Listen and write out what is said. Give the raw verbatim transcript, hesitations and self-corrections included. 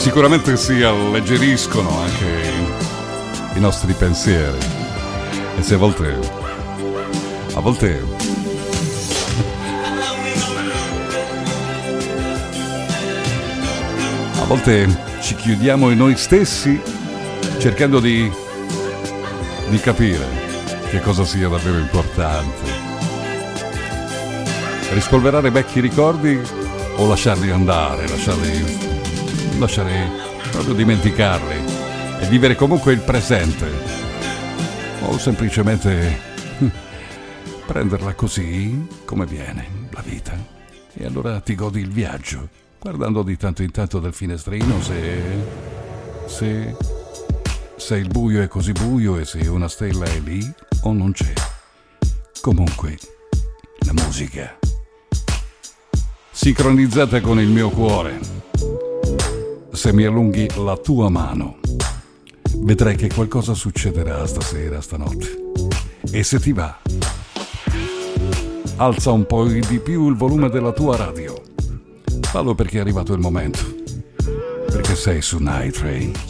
sicuramente si alleggeriscono anche i nostri pensieri. E se a volte, a volte, a volte ci chiudiamo in noi stessi cercando di, di capire che cosa sia davvero importante. Rispolverare vecchi ricordi o lasciarli andare, lasciarli, lasciarli proprio dimenticarli e vivere comunque il presente, o semplicemente prenderla così come viene la vita, e allora ti godi il viaggio guardando di tanto in tanto dal finestrino se se se il buio è così buio e se una stella è lì o non c'è. Comunque la musica sincronizzata con il mio cuore, se mi allunghi la tua mano vedrai che qualcosa succederà stasera, stanotte. E se ti va, alza un po' di più il volume della tua radio. Fallo, perché è arrivato il momento, perché sei su Night Train.